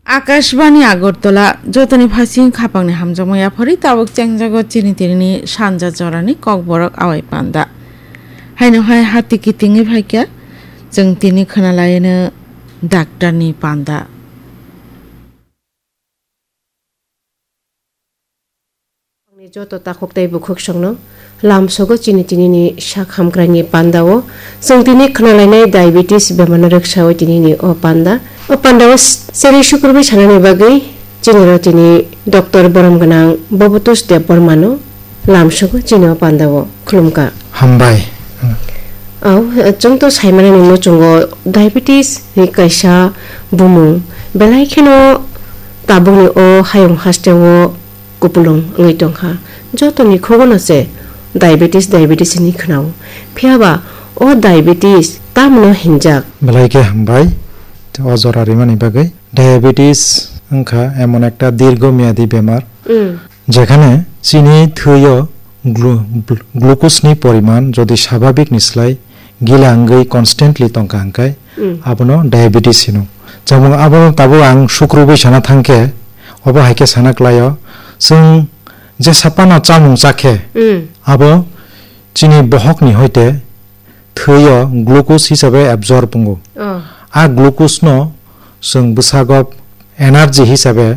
आकाशवाणी आगरतला जतनी फासिं खापांनि हामजामाया फरि ताबक चेंजागो चिनि तिरिनि सानजा जरानि ककबरक आवाय पान्दा हायनोहाय हाति कितिङै फायख्या जों तिनि खोनालायनो डाक्टारनि पान्दा joto takok tai bukhuk songno lamsogo chini chini ni shakhamkrani pandawo songtini khnalainai diabetes bemana rakshao chini ni o panda seri shukurbi chanani bagai chini rotini Dr. Boram ganang bobutus de pormano lamsogo chini o pandawo khulumka hambai aw chongto saimana ni mochungo diabetes ni kaisa bumu belai kheno tabuni o hayong hastewo kupulong ngai tongha jotoni khogon ase diabetes ni khnau phiaba o diabetes tamno hinjak balaike hambai to ojorari mani bagai diabetes angkha emon ekta দীর্ঘমেয়াদী বেমার যেখানে চিনি থৈয় glucose ni পরিমাণ যদি স্বাভাবিক নিসলাই গিলাঙ্গৈ constantly তংকা হাঙ্কাই আবনো diabetes Hino যেমন আবনো তাবো আং শুক্রবৈ সানা থাঙ্কে অবা হাইকে সানাক্লায় जों जे सापाना चामुं जाखे आबो चिनि बहकनि हयते थैयो ग्लुकोज हिसाबै एबजर्ब बुङो आ ग्लुकोज नो जों बसागब एनार्जी हिसाबै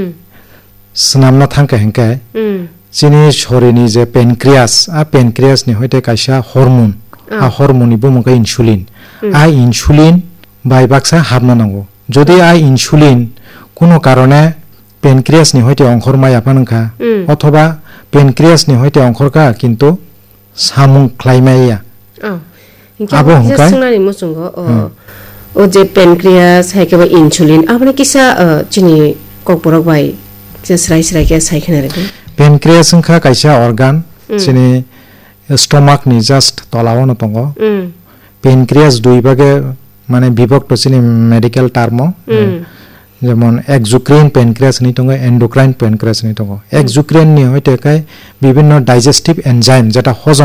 सनामना थांके हेंके चिनि शरीरनि जे पेनक्रियास आ पेनक्रियास नि हयते कायसा हर्मोन आ हर्मोननि बुङो इनसुलिन आ इनसुलिन बायबाक्सा हाबना नांगौ যদি आ इनसुलिन কোনো কারণে पेनक्रियास नि हयते अंखर माय आफानखा अथवा पेनक्रियास नि हयते अंखरका किन्तु सामुं ख्लायमाया आबो हंकाय सुनानि मुसुंगो ओ जे पेनक्रियास हायकेबा इनसुलिन आबने किसा चिनि ककबरक बाय जे स्राय के सायखना रे पेनक्रियास हंखा कायसा अर्गान चिनि स्टमाक नि जस्ट तलाव न तंगो पेनक्रियास दुइ भागे माने विभक्त चिनि मेडिकल टार्म যেমন এক্সোক্রাইন প্যানক্রিয়াস নি তঙ্গ এন্ডোক্রাইন প্যানক্রিয়াস নি তঙ্গ এক্সোক্রাইন নি হয়তো কাই বিভিন্ন ডাইজেস্টিভ এনজাইম যেটা হজম